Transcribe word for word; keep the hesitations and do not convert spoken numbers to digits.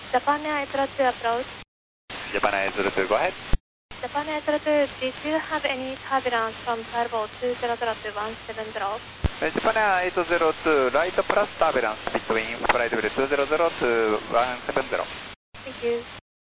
Japan Air eight zero two approach. Japan Air eight zero two, go ahead. Japan Air eight zero two, did you have any turbulence from turbo two zero zero to one seven zero? Uh, Japan Air eight zero two, right plus turbulence between flight level two zero zero to one seven zero. Thank you.